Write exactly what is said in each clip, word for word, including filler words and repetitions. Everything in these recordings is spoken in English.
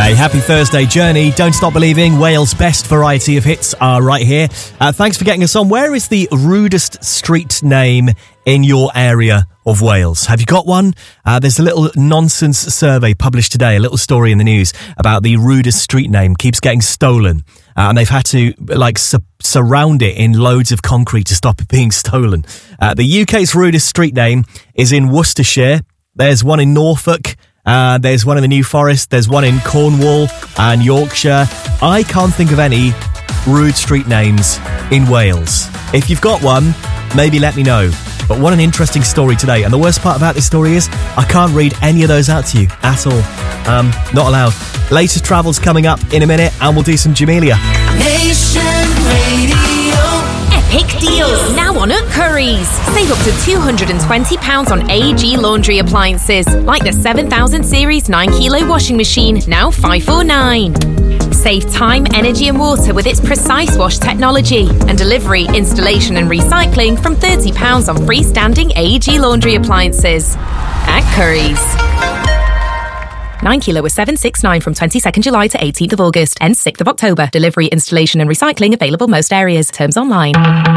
A happy Thursday journey. Don't stop believing. Wales' best variety of hits are right here. Uh, thanks for getting us on. Where is the rudest street name in your area of Wales? Have you got one? Uh, there's a little nonsense survey published today, a little story in the news about the rudest street name keeps getting stolen. Uh, and they've had to like su- surround it in loads of concrete to stop it being stolen. Uh, the U K's rudest street name is in Worcestershire. There's one in Norfolk. Uh, there's one in the New Forest. There's one in Cornwall and Yorkshire. I can't think of any rude street names in Wales. If you've got one, maybe let me know. But what an interesting story today. And the worst part about this story is I can't read any of those out to you at all. Um, not allowed. Latest travel's coming up in a minute, and we'll do some Jamelia. Nation Radio. Epic deals now on at Currys. Save up to two hundred twenty pounds on A G laundry appliances, like the seven thousand series nine kilo washing machine, now five four nine. Save time, energy and water with its Precise Wash technology, and delivery, installation and recycling from thirty pounds on freestanding A G laundry appliances. At Currys. nine kilo was seven six nine from twenty-second July to eighteenth of August. Ends sixth of October. Delivery, installation and recycling available most areas. Terms online.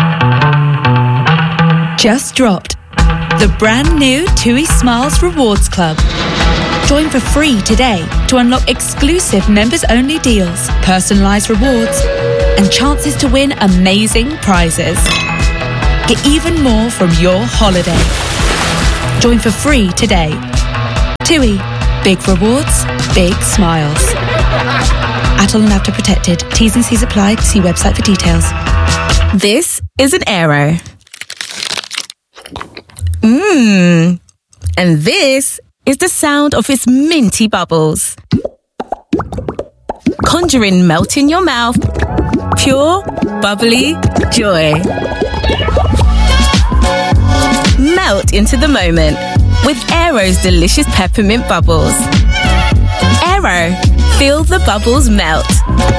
Just dropped. The brand new TUI Smiles Rewards Club. Join for free today to unlock exclusive members-only deals, personalised rewards, and chances to win amazing prizes. Get even more from your holiday. Join for free today. TUI. Big rewards, big smiles. Atoll and Avda protected. T's and C's applied. See website for details. This is an Aero. Mmm. And this is the sound of its minty bubbles. Conjuring melt in your mouth. Pure, bubbly joy. Melt into the moment with Aero's delicious peppermint bubbles. Aero, feel the bubbles melt.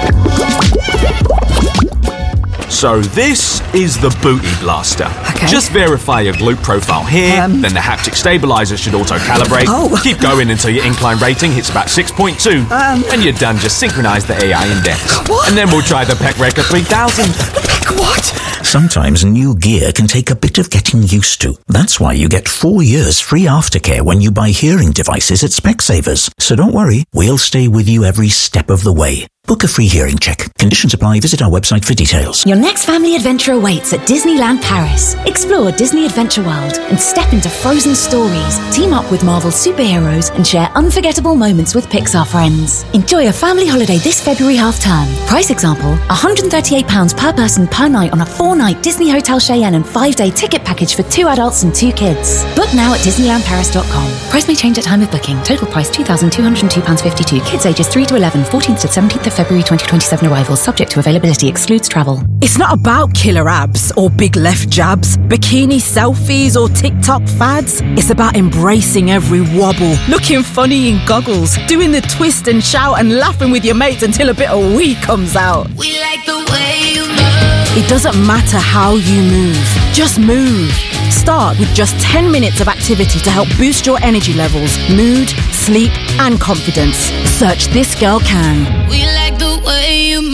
So this is the Booty Blaster. Okay. Just verify your glute profile here, um, then the haptic stabilizer should auto-calibrate. Oh. Keep going until your incline rating hits about six point two. Um. When you're done, just synchronize the A I index. What? And then we'll try the Peck Record three thousand. What? Sometimes new gear can take a bit of getting used to. That's why you get four years free aftercare when you buy hearing devices at Specsavers. So don't worry, we'll stay with you every step of the way. Book a free hearing check. Conditions apply. Visit our website for details. Your next family adventure awaits at Disneyland Paris. Explore Disney Adventure World and step into frozen stories. Team up with Marvel superheroes and share unforgettable moments with Pixar friends. Enjoy a family holiday this February half-term. Price example, one hundred thirty-eight pounds per person per night on a four-night Disney Hotel Cheyenne and five-day ticket package for two adults and two kids. Book now at disneyland paris dot com. Price may change at time of booking. Total price two thousand two hundred two pounds fifty-two. Kids ages three to eleven, fourteenth to seventeenth of February twenty twenty-seven arrivals. Subject to availability. Excludes travel. It's not about killer abs or big left jabs, bikini selfies or TikTok fads. It's about embracing every wobble, looking funny in goggles, doing the twist and shout and laughing with your mates until a bit of wee comes out. We like the way you move. It doesn't matter how you move, just move. Start with just ten minutes of activity to help boost your energy levels, mood, sleep and confidence. Search This Girl Can. We like the way you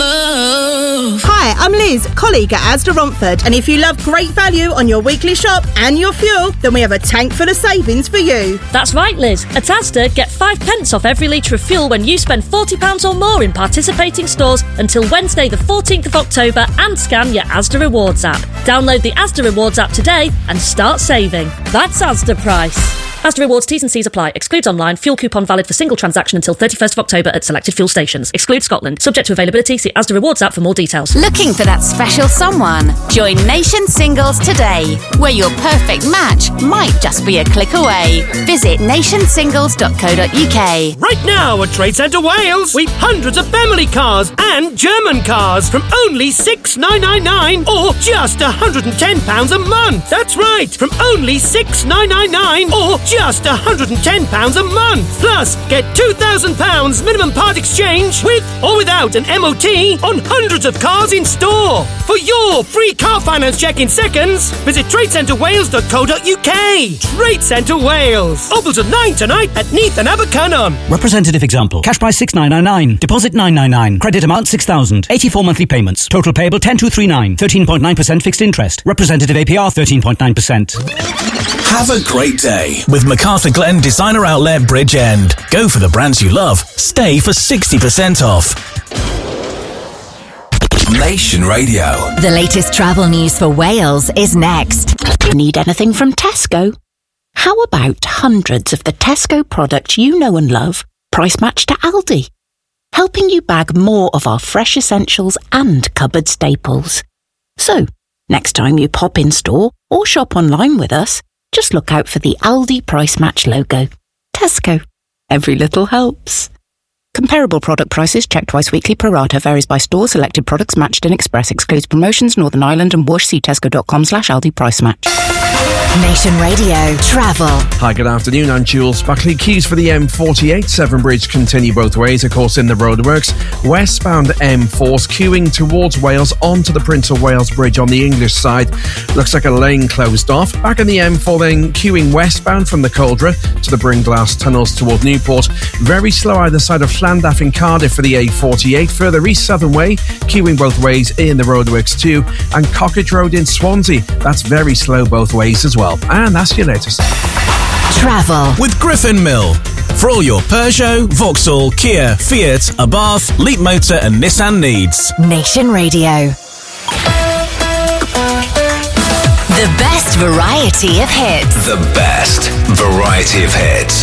move. Hi, I'm Liz, colleague at Asda Romford, and if you love great value on your weekly shop and your fuel, then we have a tank full of savings for you. That's right, Liz. At Asda, get five pence off every litre of fuel when you spend forty pounds or more in participating stores until Wednesday the fourteenth of October, and scan your Asda Rewards app. Download the Asda Rewards app today and start saving. That's Asda price. Asda Rewards T's and C's apply. Excludes online. Fuel coupon valid for single transaction until thirty-first of October at selected fuel stations. Excludes Scotland. Subject to availability. See Asda Rewards app for more details. Looking for that special someone? Join Nation Singles today, where your perfect match might just be a click away. Visit nation singles dot co dot uk. Right now at Trade Centre Wales, we've hundreds of family cars and German cars from only six thousand nine hundred ninety-nine pounds or just one hundred and ten pounds a month. That's right, from only six thousand nine hundred ninety-nine pounds or just one hundred ten pounds a month. Plus, get two thousand pounds minimum part exchange with or without an M O T on hundreds of cars in store. For your free car finance check in seconds, visit trade centre wales dot co dot uk. Trade Centre Wales. Opens at nine tonight at Neath and Abercynon. Representative example. Cash price six thousand nine hundred ninety-nine. Deposit nine hundred ninety-nine. Credit amount six thousand. eighty-four monthly payments. Total payable ten thousand two hundred thirty-nine. thirteen point nine percent fixed interest. Representative A P R thirteen point nine percent. Have a great day with MacArthur Glen Designer Outlet Bridge End. Go for the brands you love. Stay for sixty percent off. Nation Radio. The latest travel news for Wales is next. Need anything from Tesco? How about hundreds of the Tesco products you know and love, price matched to Aldi? Helping you bag more of our fresh essentials and cupboard staples. So, next time you pop in store or shop online with us, just look out for the Aldi Price Match logo. Tesco. Every little helps. Comparable product prices checked twice weekly pro rata varies by store. Selected products matched in Express excludes promotions Northern Ireland and Whoosh. See tesco.com slash Aldi Price Match. Nation Radio Travel. Hi, good afternoon. I'm Jules Buckley. Queues for the M forty-eight Severn Bridge continue both ways, of course, in the roadworks. Westbound M four's queuing towards Wales onto the Prince of Wales Bridge on the English side. Looks like a lane closed off. Back in the M four then, queuing westbound from the Caldra to the Bringlass tunnels toward Newport. Very slow either side of Llandaff in Cardiff for the A forty-eight. Further east Southern Way, queuing both ways in the roadworks too. And Cockage Road in Swansea, that's very slow both ways as well. And that's your latest. Travel with Griffin Mill. For all your Peugeot, Vauxhall, Kia, Fiat, Abarth, Leapmotor and Nissan needs. Nation Radio. The best variety of hits. The best variety of hits.